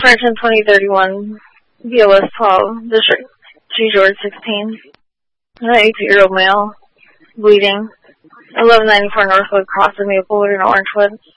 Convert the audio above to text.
Princeton 2031, BLS 12, District G. George 16. An 18-year-old male, bleeding. 1194 Northwood, Crossing Maplewood in Orangewood.